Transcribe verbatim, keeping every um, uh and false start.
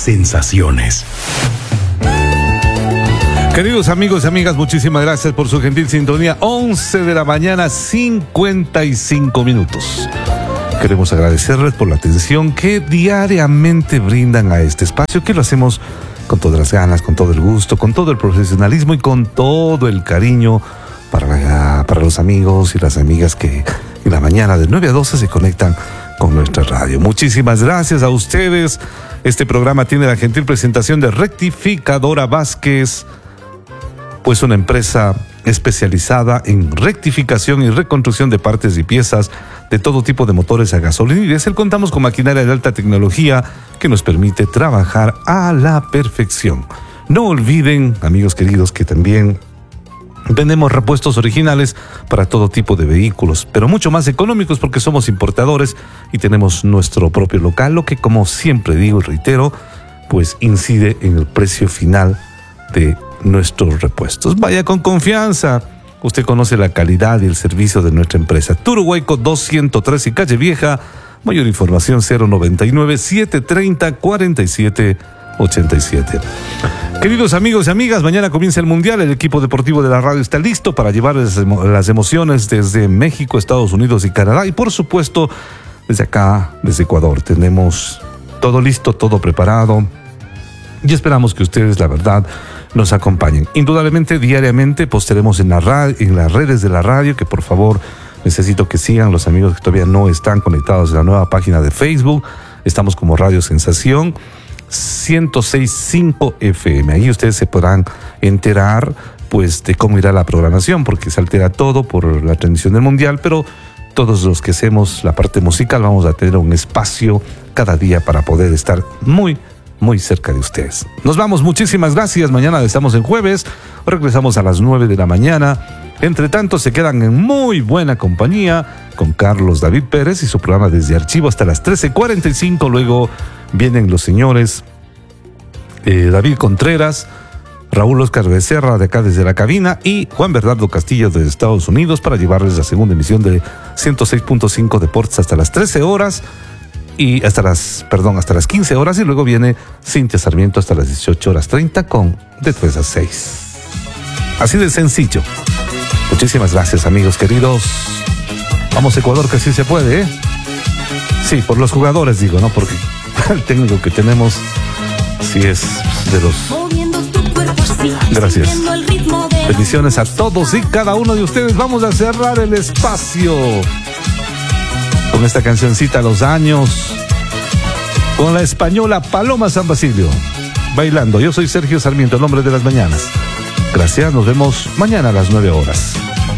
sensaciones. Queridos amigos y amigas, muchísimas gracias por su gentil sintonía. once de la mañana, cincuenta y cinco minutos. Queremos agradecerles por la atención que diariamente brindan a este espacio, que lo hacemos con todas las ganas, con todo el gusto, con todo el profesionalismo y con todo el cariño para, la, para los amigos y las amigas que en la mañana de nueve a doce se conectan con nuestra radio. Muchísimas gracias a ustedes. Este programa tiene la gentil presentación de Rectificadora Vázquez, pues una empresa especializada en rectificación y reconstrucción de partes y piezas de todo tipo de motores a gasolina y diésel. Contamos con maquinaria de alta tecnología que nos permite trabajar a la perfección. No olviden, amigos queridos, que también vendemos repuestos originales para todo tipo de vehículos, pero mucho más económicos porque somos importadores y tenemos nuestro propio local, lo que, como siempre digo y reitero, pues incide en el precio final de nuestros repuestos. Vaya con confianza. Usted conoce la calidad y el servicio de nuestra empresa. Turuhuayco doscientos tres y Calle Vieja. Mayor información cero noventa y nueve, setecientos treinta, cuarenta y siete ochenta y siete. Queridos amigos y amigas, mañana comienza el Mundial. El equipo deportivo de la radio está listo para llevarles las emociones desde México, Estados Unidos y Canadá. Y por supuesto, desde acá, desde Ecuador, tenemos todo listo, todo preparado. Y esperamos que ustedes, la verdad, nos acompañen. Indudablemente, diariamente posteremos en, la radio, en las redes de la radio, que por favor necesito que sigan los amigos que todavía no están conectados a la nueva página de Facebook. Estamos como Radio Sensación ciento seis punto cinco F M. Ahí ustedes se podrán enterar pues de cómo irá la programación, porque se altera todo por la transmisión del Mundial, pero todos los que hacemos la parte musical vamos a tener un espacio cada día para poder estar muy muy cerca de ustedes. Nos vamos, muchísimas gracias. Mañana estamos en jueves, regresamos a las nueve de la mañana. Entre tanto, se quedan en muy buena compañía con Carlos David Pérez y su programa Desde Archivo hasta las trece cuarenta y cinco. Luego vienen los señores eh, David Contreras, Raúl Oscar Becerra de acá desde la cabina y Juan Bernardo Castillo de Estados Unidos para llevarles la segunda emisión de ciento seis punto cinco Deportes hasta las trece horas. Y hasta las, perdón, hasta las quince horas, y luego viene Cintia Sarmiento hasta las dieciocho horas treinta con de tres a seis. Así de sencillo. Muchísimas gracias, amigos queridos. Vamos, Ecuador, que sí se puede, ¿eh? Sí, por los jugadores digo, ¿no? Porque el técnico que tenemos sí es de los... Gracias. Bendiciones a todos y cada uno de ustedes. Vamos a cerrar el espacio con esta cancioncita Los Años, con la española Paloma San Basilio, bailando. Yo soy Sergio Sarmiento, el hombre de las mañanas. Gracias, nos vemos mañana a las nueve horas.